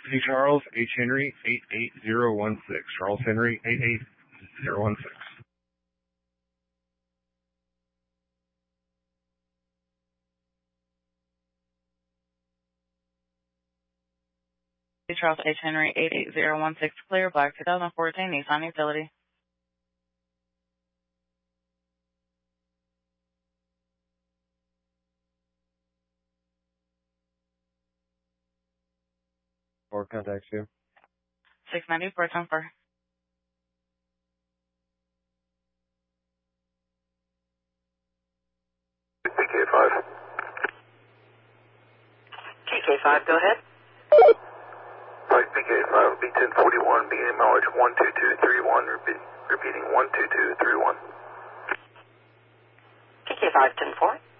Hey, Charles H. Henry 88016. Charles Henry 88016. Charles H. Henry 88016, clear, black 2014 Nissan Utility. Or contacts you. 690 for transfer. PK5. PK5, go ahead. Right, PK5, B1041, beginning mileage 12231, repeating 12231. PK5, 10-4.